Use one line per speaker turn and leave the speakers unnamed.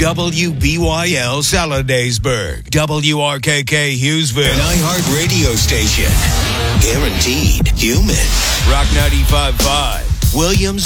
WBYL Saladaysburg, WRKK Hughesville, an iHeart radio station. Guaranteed human. Rock 95.5, Williams.